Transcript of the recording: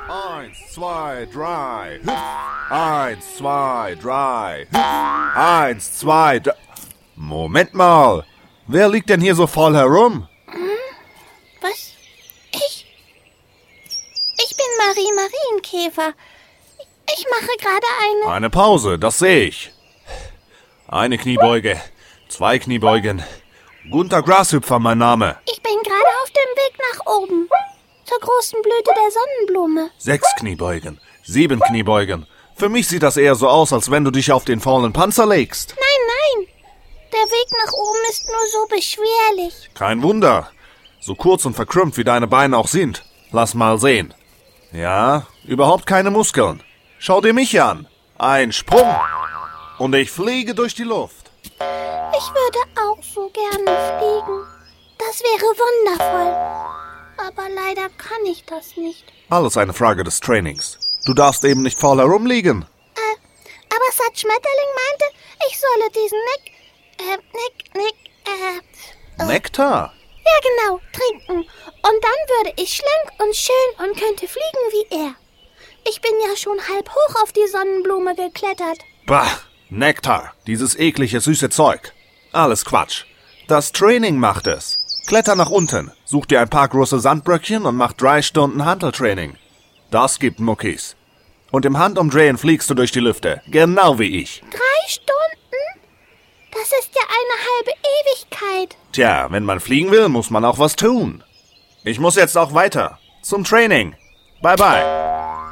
1, 2, 3. 1, 2, 3. 1, 2, 3. Moment mal. Wer liegt denn hier so faul herum? Was? Ich bin Marie Marienkäfer. Ich mache gerade Eine Pause, das sehe ich. Eine Kniebeuge, 2 Kniebeugen. Gunther Grashüpfer, mein Name. Ich bin gerade auf dem Weg nach oben. Zur großen Blüte der Sonnenblume. 6 Kniebeugen, 7 Kniebeugen. Für mich sieht das eher so aus, als wenn du dich auf den faulen Panzer legst. Nein. Der Weg nach oben ist nur so beschwerlich. Kein Wunder. So kurz und verkrümmt wie deine Beine auch sind. Lass mal sehen. Ja, überhaupt keine Muskeln. Schau dir mich an. Ein Sprung. Und ich fliege durch die Luft. Ich würde auch so gerne fliegen. Das wäre wundervoll. Aber leider kann ich das nicht. Alles eine Frage des Trainings. Du darfst eben nicht faul herumliegen. Aber Sat Schmetterling meinte, ich solle diesen Nektar. Ja, genau, trinken. Und dann würde ich schlank und schön und könnte fliegen wie er. Ich bin ja schon halb hoch auf die Sonnenblume geklettert. Bah, Nektar, dieses eklige, süße Zeug. Alles Quatsch. Das Training macht es. Kletter nach unten, such dir ein paar große Sandbröckchen und mach 3 Stunden Hanteltraining. Das gibt Muckis. Und im Handumdrehen fliegst du durch die Lüfte, genau wie ich. 3 Stunden? Das ist ja eine halbe Ewigkeit. Tja, wenn man fliegen will, muss man auch was tun. Ich muss jetzt auch weiter. Zum Training. Bye bye.